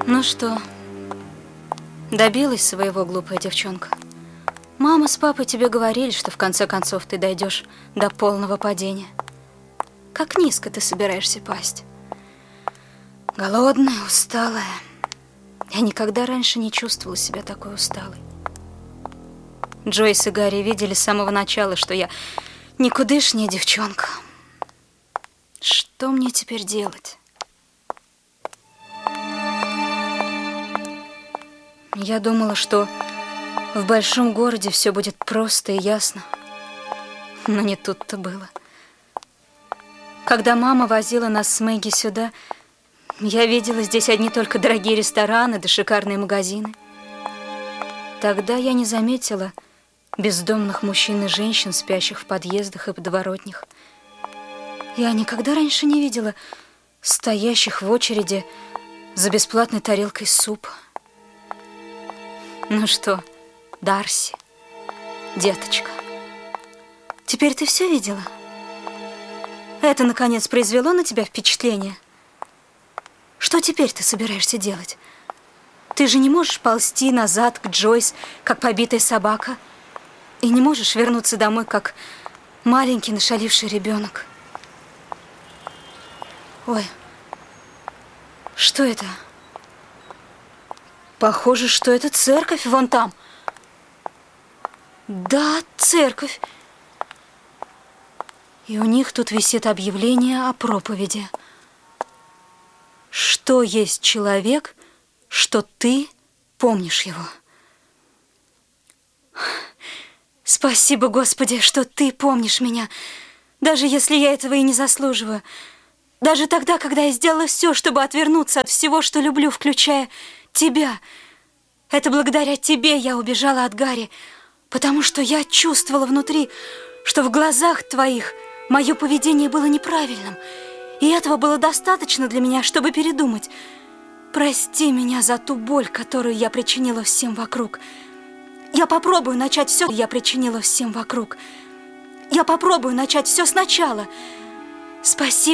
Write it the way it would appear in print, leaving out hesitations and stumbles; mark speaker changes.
Speaker 1: Ну что, добилась своего, глупая девчонка? Мама с папой тебе говорили, что в конце концов ты дойдешь до полного падения. Как низко ты собираешься пасть? Голодная, усталая. Я никогда раньше не чувствовала себя такой усталой. Джойс и Гарри видели с самого начала, что я никудышняя девчонка. Что мне теперь делать? Я думала, что в большом городе все будет просто и ясно. Но не тут-то было. Когда мама возила нас с Мэгги сюда, я видела здесь одни только дорогие рестораны да шикарные магазины. Тогда я не заметила бездомных мужчин и женщин, спящих в подъездах и подворотнях. Я никогда раньше не видела стоящих в очереди за бесплатной тарелкой супа. Ну что, Дарси, деточка, теперь ты все видела? Это, наконец, произвело на тебя впечатление? Что теперь ты собираешься делать? Ты же не можешь ползти назад к Джойс, как побитая собака, и не можешь вернуться домой, как маленький нашаливший ребенок. Ой, что это? Похоже, что это церковь вон там. Да, церковь. И у них тут висит объявление о проповеди. Что есть человек, что ты помнишь его? Спасибо, Господи, что ты помнишь меня, даже если я этого и не заслуживаю. Даже тогда, когда я сделала все, чтобы отвернуться от всего, что люблю, включая тебя. Это благодаря тебе я убежала от Гарри, потому что я чувствовала внутри, что в глазах твоих мое поведение было неправильным, и этого было достаточно для меня, чтобы передумать. Прости меня за ту боль, которую я причинила всем вокруг. Я попробую начать все, я причинила всем вокруг. Я попробую начать все сначала. Спасибо.